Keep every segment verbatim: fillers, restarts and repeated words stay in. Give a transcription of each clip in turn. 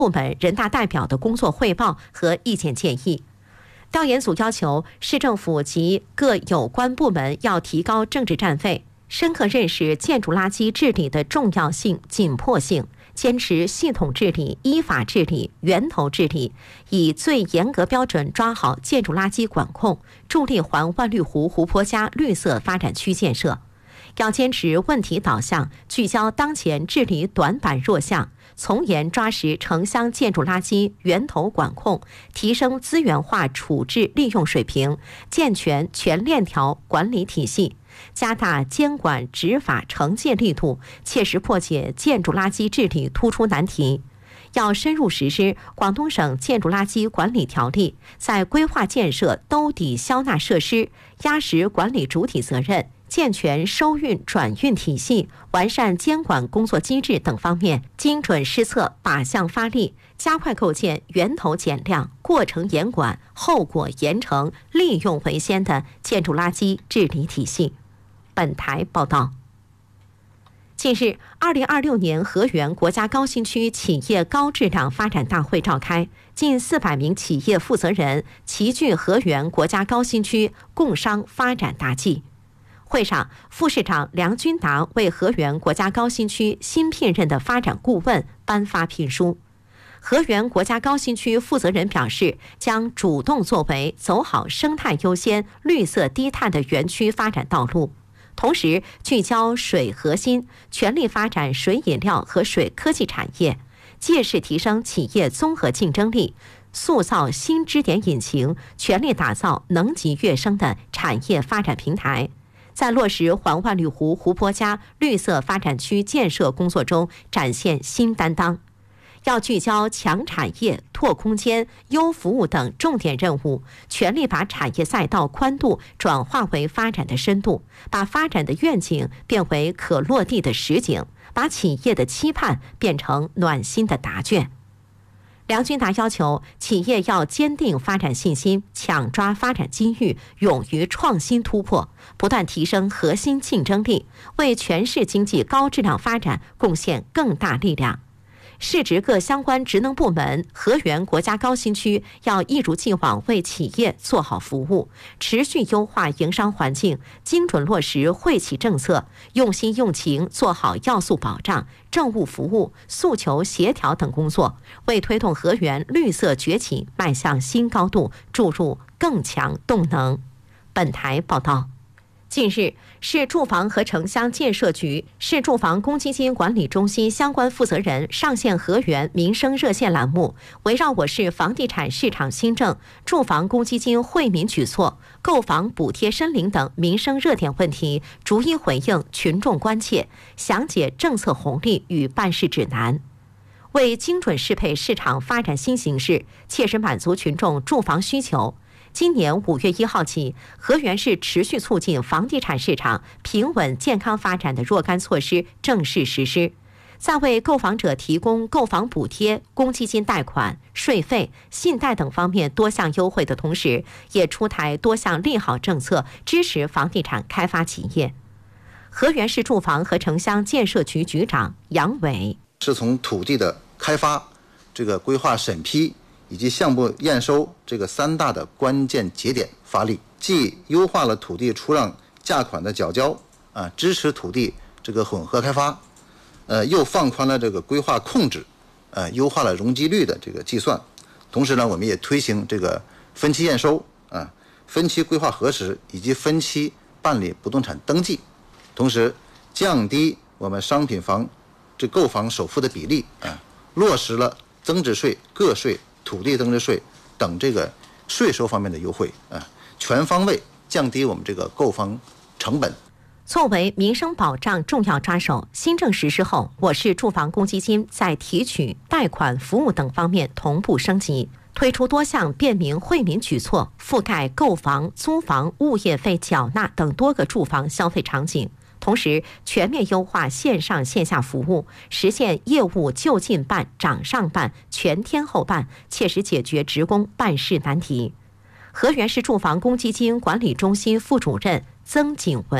部门人大代表的工作汇报和意见建议。调研组要求市政府及各有关部门要提高政治站位，深刻认识建筑垃圾治理的重要性、紧迫性，坚持系统治理、依法治理、源头治理，以最严格标准抓好建筑垃圾管控，助力环万绿湖湖泊加绿色发展区建设。要坚持问题导向，聚焦当前治理短板弱项，从严抓实城乡建筑垃圾源头管控，提升资源化处置利用水平，健全全链条管理体系，加大监管执法惩戒力度，切实破解建筑垃圾治理突出难题。要深入实施广东省建筑垃圾管理条例，在规划建设兜底消纳设施，压实管理主体责任，健全收运转运体系，完善监管工作机制等方面，精准施策，靶向发力，加快构建源头减量、过程严管、后果严惩、利用为先的建筑垃圾治理体系。本台报道。近日，二零二六年河源国家高新区企业高质量发展大会召开，近四百名企业负责人齐聚河源国家高新区，共商发展大计。会上，副市长梁君达为河源国家高新区新聘任的发展顾问颁发聘书。河源国家高新区负责人表示，将主动作为，走好生态优先、绿色低碳的园区发展道路。同时，聚焦水核心，全力发展水饮料和水科技产业，借势提升企业综合竞争力，塑造新支点引擎，全力打造能级跃升的产业发展平台。在落实环万绿湖湖泊加绿色发展区建设工作中展现新担当。要聚焦强产业、拓空间、优服务等重点任务，全力把产业赛道宽度转化为发展的深度，把发展的愿景变为可落地的实景，把企业的期盼变成暖心的答卷。梁君达要求企业要坚定发展信心，抢抓发展机遇，勇于创新突破，不断提升核心竞争力，为全市经济高质量发展贡献更大力量。市直各相关职能部门，河源国家高新区要一如既往为企业做好服务，持续优化营商环境，精准落实惠企政策，用心用情做好要素保障、政务服务、诉求协调等工作，为推动河源绿色崛起迈向新高度注入更强动能。本台报道。近日，市住房和城乡建设局、市住房公积金管理中心相关负责人上线河源民生热线栏目，围绕我市房地产市场新政、住房公积金惠民举措、购房补贴申领等民生热点问题，逐一回应群众关切，详解政策红利与办事指南。为精准适配市场发展新形势，切实满足群众住房需求，今年五月一号起，河源市持续促进房地产市场平稳健康发展的若干措施正式实施。在为购房者提供购房补贴、公积金贷款、税费、信贷等方面多项优惠的同时，也出台多项利好政策，支持房地产开发企业。河源市住房和城乡建设局局长杨伟是从土地的开发、这个规划审批以及项目验收这个三大的关键节点发力，既优化了土地出让价款的缴交啊，支持土地这个混合开发，呃，又放宽了这个规划控制，呃，优化了容积率的这个计算。同时呢，我们也推行这个分期验收啊、分期规划核实以及分期办理不动产登记，同时降低我们商品房这购房首付的比例啊，落实了增值税、个税、土地增值税等这个税收方面的优惠啊，全方位降低我们这个购房成本。 作为民生保障重要抓手，新政实施后，我市住房公积金在提取、贷款、服务等方面同步升级，推出多项便民惠民举措，覆盖购房、租房、物业费缴纳等多个住房消费场景。同时，全面优化线上线下服务，实现业务就近办、掌上办、全天候办，切实解决职工办事难题。河源市住房公积金管理中心副主任曾景文，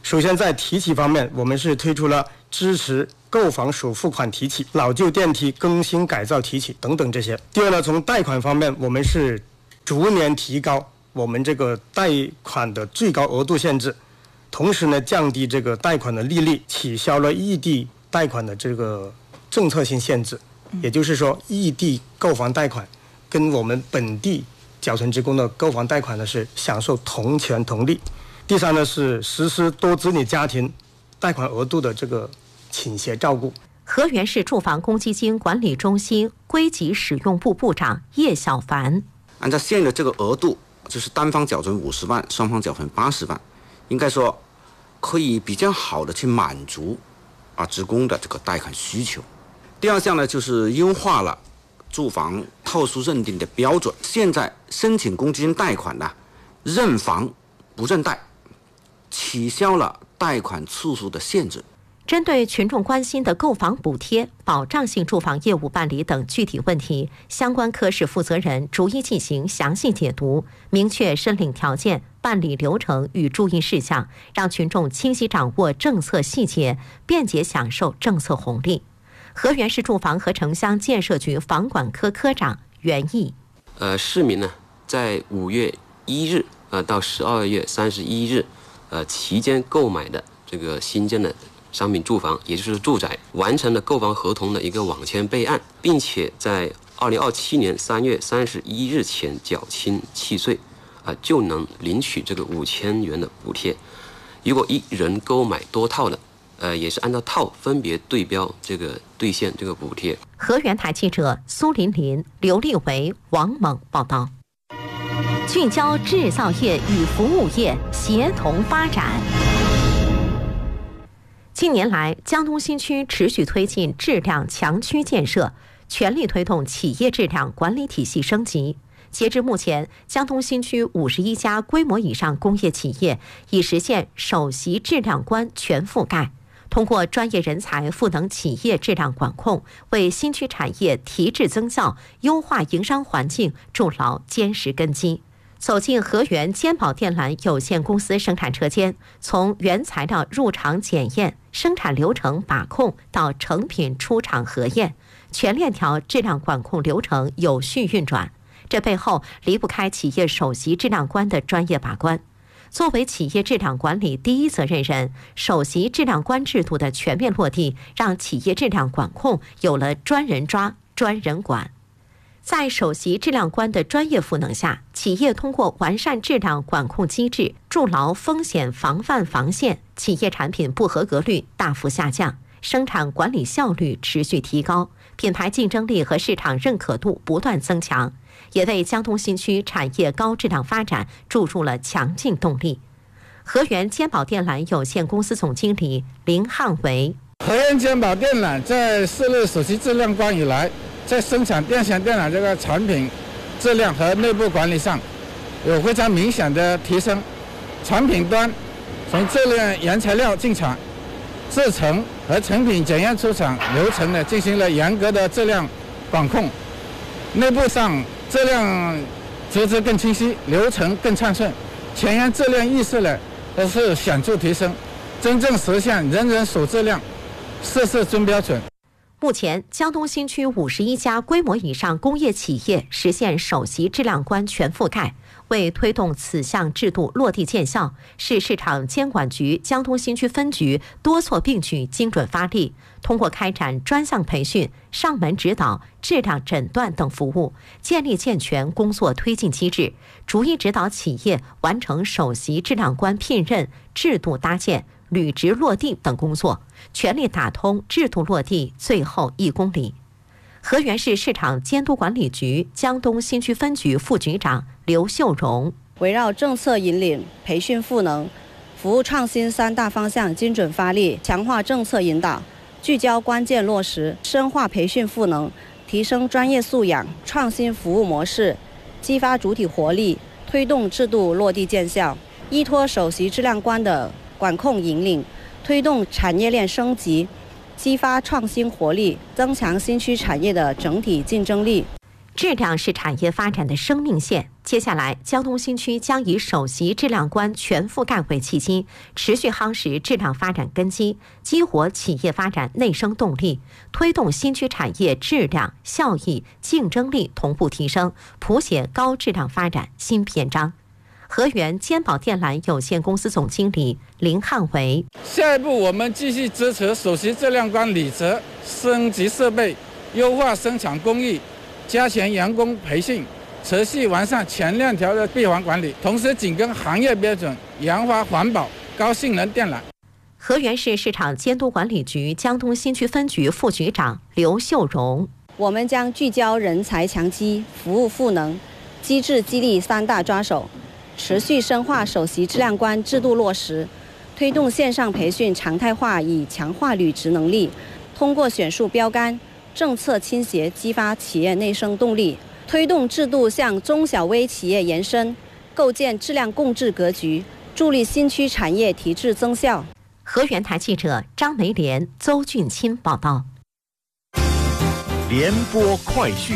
首先在提起方面，我们是推出了支持购房首付款提起、老旧电梯更新改造提起等等这些。第二呢，从贷款方面，我们是逐年提高我们这个贷款的最高额度限制，同时呢降低这个贷款的利率，取消了异地贷款的这个政策性限制。也就是说，异地购房贷款跟我们本地缴存职工的购房贷款呢是享受同权同利。第三呢是实施多子女家庭贷款额度的这个倾斜照顾。 河源市住房公积金管理中心归集使用部部长叶小凡， 按照现有的这个额度，就是单方缴存五十万，双方缴存八十万，应该说可以比较好的去满足啊职工的这个贷款需求。第二项呢，就是优化了住房套数认定的标准。现在申请公积金贷款呢，认房不认贷，取消了贷款次数的限制。 针对群众关心的购房补贴、保障性住房业务办理等具体问题，相关科室负责人逐一进行详细解读，明确申领条件、办理流程与注意事项，让群众清晰掌握政策细节，便捷享受政策红利。河源市住房和城乡建设局房管科科长袁毅， 呃，市民呢，在五月一日呃到十二月三十一日，呃期间购买的这个新建的商品住房，也就是住宅，完成了购房合同的一个网签备案，并且在二零二七年三月三十一日前缴清契税，啊、呃，就能领取这个五千元的补贴。如果一人购买多套的，呃，也是按照套分别对标这个兑现这个补贴。 河源台记者苏琳琳、刘立维、王猛报道。聚焦制造业与服务业协同发展。近年来，江东新区持续推进质量强区建设，全力推动企业质量管理体系升级。截至目前，江东新区五十一家规模以上工业企业已实现首席质量官全覆盖。通过专业人才赋能企业质量管控，为新区产业提质增效、优化营商环境筑牢坚实根基。走进河源坚宝电缆有限公司生产车间，从原材料入场检验、生产流程把控到成品出厂核验，全链条质量管控流程有序运转。这背后离不开企业首席质量官的专业把关。作为企业质量管理第一责任人，首席质量官制度的全面落地，让企业质量管控有了专人抓、专人管。在首席质量官的专业赋能下，企业通过完善质量管控机制，筑牢风险防范防线，企业产品不合格率大幅下降，生产管理效率持续提高，品牌竞争力和市场认可度不断增强，也为江东新区产业高质量发展注入了强劲动力。河源坚宝电缆有限公司总经理林汉维： 河源坚宝电缆在设立首席质量官以来，在生产电线电缆这个产品质量和内部管理上有非常明显的提升。产品端从质量原材料进场、制成和成品检验出厂流程呢进行了严格的质量管控，内部上质量职责更清晰，流程更畅顺，全员质量意识呢都是显著提升，真正实现人人守质量、事事遵标准。 目前，江东新区五十一家规模以上工业企业实现首席质量官全覆盖。为推动此项制度落地见效，市市场监管局江东新区分局多措并举、精准发力，通过开展专项培训、上门指导、质量诊断等服务，建立健全工作推进机制，逐一指导企业完成首席质量官聘任、制度搭建、履职落地等工作，全力打通制度落地最后一公里。河源市市场监督管理局江东新区分局副局长刘秀荣： 围绕政策引领、培训赋能、服务创新三大方向精准发力，强化政策引导，聚焦关键落实，深化培训赋能，提升专业素养，创新服务模式，激发主体活力，推动制度落地见效。依托首席质量官的管控引领，推动产业链升级，激发创新活力，增强新区产业的整体竞争力。 质量是产业发展的生命线。接下来，江东新区将以首席质量官全覆盖为契机，持续夯实质量发展根基，激活企业发展内生动力，推动新区产业质量、效益、竞争力同步提升，谱写高质量发展新篇章。河源坚宝电缆有限公司总经理林汉维： 下一步，我们继续支持首席质量官李泽升级设备，优化生产工艺，加强员工培训，持续完善全链条的闭环管理，同时紧跟行业标准，研发环保、高性能电缆。 河源市市场监督管理局江东新区分局副局长刘秀荣： 我们将聚焦人才强基、服务赋能、机制激励三大抓手，持续深化首席质量官制度落实，推动线上培训常态化，以强化履职能力。通过选树标杆、政策倾斜，激发企业内生动力，推动制度向中小微企业延伸，构建质量共治格局，助力新区产业提质增效。 河源台记者张梅莲、邹俊钦报道。 联播快讯，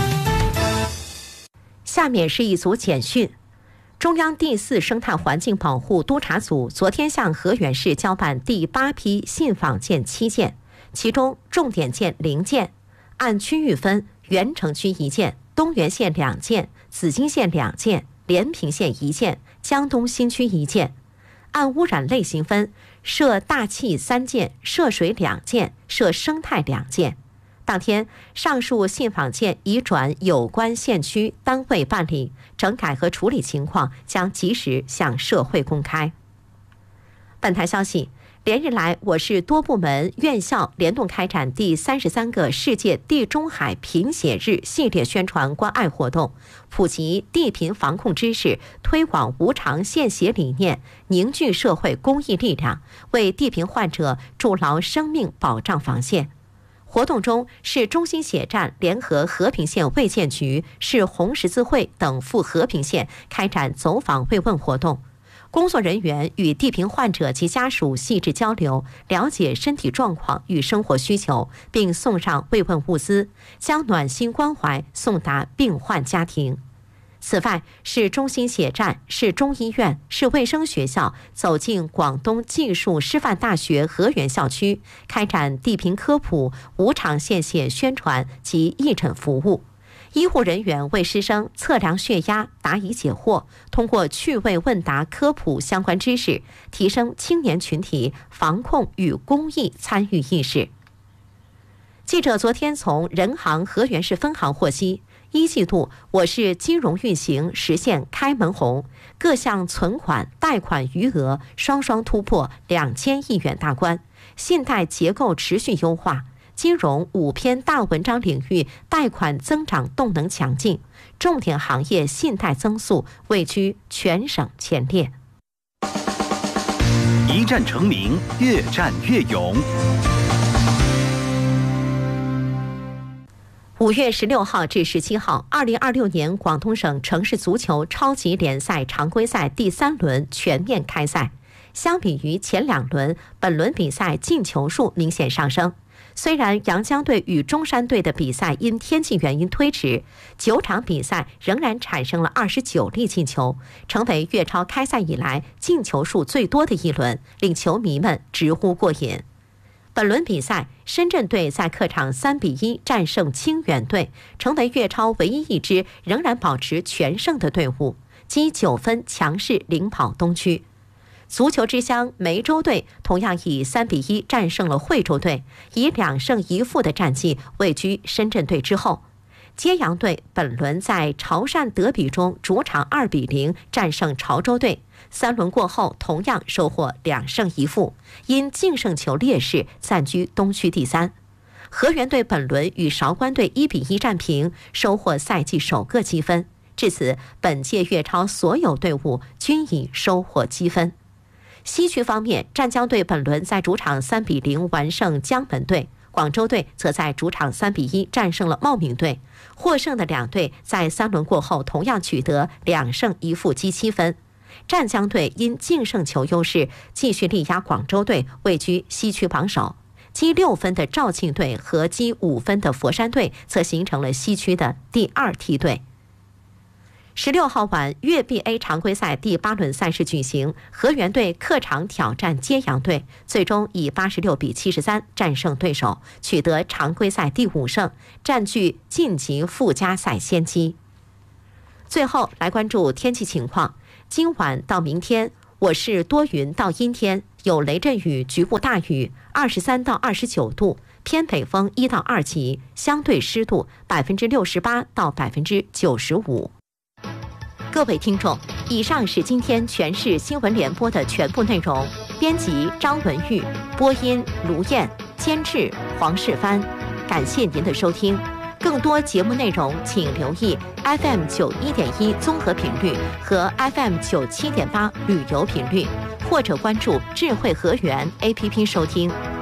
下面是一组简讯。中央第四生态环境保护督察组昨天向河源市交办第八批信访件七件，其中重点件零件，按区域分：原城区一件，东源县两件，紫金县两件，连平县一件，江东新区一件。按污染类型分：涉大气三件，涉水两件，涉生态两件。当天，上述信访件已转有关县区单位办理，整改和处理情况将及时向社会公开。本台消息，连日来，我市多部门院校联动开展第三十三个世界地中海贫血日系列宣传关爱活动，普及地贫防控知识，推广无偿献血理念，凝聚社会公益力量，为地贫患者筑牢生命保障防线。活动中，市中心血站联合和平县卫健局、市红十字会等赴和平县开展走访慰问活动。工作人员与地贫患者及家属细致交流，了解身体状况与生活需求，并送上慰问物资，将暖心关怀送达病患家庭。此外，市中心血站、市中医院、市卫生学校走进广东技术师范大学河源校区，开展地贫科普、无偿献血宣传及义诊服务。医护人员为师生测量血压、答疑解惑，通过趣味问答科普相关知识，提升青年群体防控与公益参与意识。记者昨天从人行河源市分行获悉，一季度我市金融运行实现开门红，各项存款、贷款余额双双突破两千亿元大关，信贷结构持续优化，金融五篇大文章领域贷款增长动能强劲，重点行业信贷增速位居全省前列。 一战成名，越战越勇。 五月十六号至十七号，二零二六年广东省城市足球超级联赛常规赛第三轮全面开赛。相比于前两轮，本轮比赛进球数明显上升。虽然阳江队与中山队的比赛因天气原因推迟，九场比赛仍然产生了二十九粒进球，成为粤超开赛以来进球数最多的一轮，令球迷们直呼过瘾。本轮比赛，深圳队在客场三比一战胜清远队，成为粤超唯一一支仍然保持全胜的队伍，积九分强势领跑东区。足球之乡梅州队同样以三比一战胜了惠州队，以两胜一负的战绩位居深圳队之后。揭阳队本轮在潮汕德比中主场二比零战胜潮州队，三轮过后同样收获两胜一负，因净胜球劣势暂居东区第三。河源队本轮与韶关队一比一战平，收获赛季首个积分。至此，本届粤超所有队伍均已收获积分。西区方面，湛江队本轮在主场三比零完胜江门队，广州队则在主场三比一战胜了茂名队。获胜的两队在三轮过后同样取得两胜一负积七分。湛江队因净胜球优势继续力压广州队，位居西区榜首。 积六分的肇庆队和积五分的佛山队则形成了西区的第二梯队。十六号晚，粤 B A 常规赛第八轮赛事举行，河源队客场挑战揭阳队，最终以八十六比七十三战胜对手，取得常规赛第五胜，占据晋级附加赛先机。最后来关注天气情况，今晚到明天，我市多云到阴天，有雷阵雨，局部大雨，二十三到二十九度，偏北风一到二级，相对湿度百分之六十八到百分之九十五。各位听众，以上是今天全市新闻联播的全部内容。编辑张文玉，播音卢燕，监制黄世帆。感谢您的收听。更多节目内容，请留意 F M 九一点一综合频率和 F M 九七点八旅游频率，或者关注智慧河源 A P P 收听。